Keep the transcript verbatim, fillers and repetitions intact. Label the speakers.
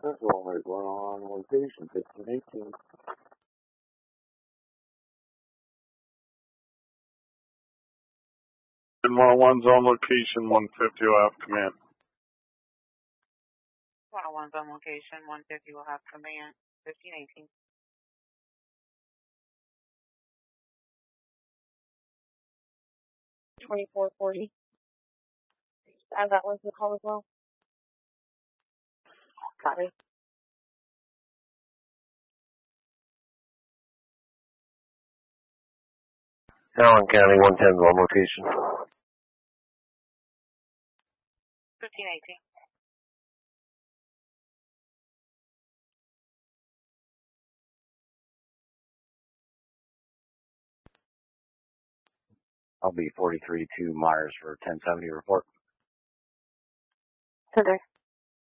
Speaker 1: Central, is one on location, fifteen eighteen.
Speaker 2: one oh one's on location, one fifty will have command.
Speaker 3: one oh one's on location, one fifty will have command, fifteen eighteen.
Speaker 4: twenty-four forty. Add that one to the call as well. Copy.
Speaker 5: Allen County, one ten's on location.
Speaker 3: fifteen eighteen.
Speaker 6: I'll be forty-three to Myers for ten seventy report.
Speaker 4: Today.